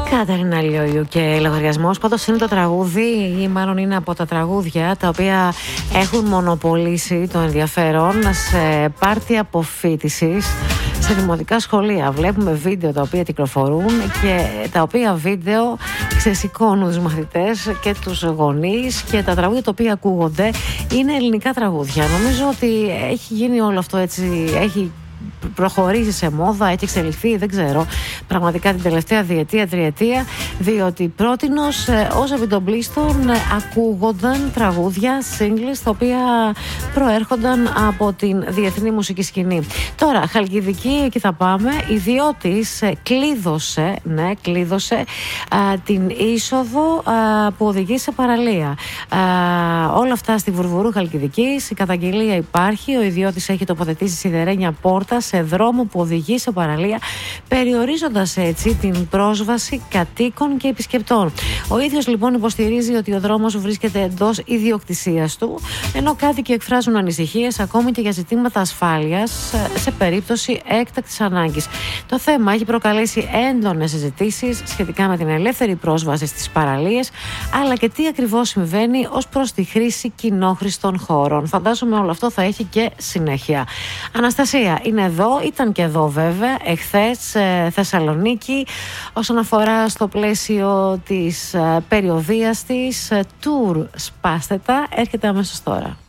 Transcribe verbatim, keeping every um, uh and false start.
Καταρίνα Λιόγιου και λογαριασμός. Πάντως είναι το τραγούδι, ή μάλλον είναι από τα τραγούδια τα οποία έχουν μονοπολίσει το ενδιαφέρον σε πάρτι αποφοίτησης σε δημοτικά σχολεία. Βλέπουμε βίντεο τα οποία κυκλοφορούν και τα οποία βίντεο ξεσηκώνουν τους μαθητές και τους γονείς, και τα τραγούδια τα οποία ακούγονται είναι ελληνικά τραγούδια. Νομίζω ότι έχει γίνει όλο αυτό έτσι, έχει προχωρήσει σε μόδα, έχει εξελιχθεί, δεν ξέρω, πραγματικά την τελευταία διετία, τριετία, διότι πρότινος ε, ως επιτοπλίστων ε, ακούγονταν τραγούδια, singles, τα οποία προέρχονταν από την διεθνή μουσική σκηνή. Τώρα, Χαλκιδική, εκεί θα πάμε. Ιδιώτης ε, κλείδωσε, ναι, κλείδωσε ε, την είσοδο ε, που οδηγεί σε παραλία. Ε, όλα αυτά στη Βουρβουρού Χαλκιδικής, η καταγγελία υπάρχει, ο ιδιώτης έχει τοποθετήσει σιδερένια πόρτα σε δρόμο που οδηγεί σε παραλία, περιορίζοντας έτσι την πρόσβαση κατοίκων και επισκεπτών. Ο ίδιος λοιπόν υποστηρίζει ότι ο δρόμος βρίσκεται εντός ιδιοκτησίας του, ενώ κάτοικοι εκφράζουν ανησυχίες ακόμη και για ζητήματα ασφάλειας σε περίπτωση έκτακτης ανάγκης. Το θέμα έχει προκαλέσει έντονες συζητήσεις σχετικά με την ελεύθερη πρόσβαση στις παραλίες, αλλά και τι ακριβώς συμβαίνει ως προς τη χρήση κοινόχρηστων χώρων. Φαντάζομαι όλο αυτό θα έχει και συνέχεια. Αναστασία είναι εδώ, ήταν και εδώ βέβαια εχθές ε, Θεσσαλονίκη, όσον αφορά στο πλαίσιο της ε, περιοδίας της ε, Tour Σπάστετα, έρχεται αμέσως τώρα.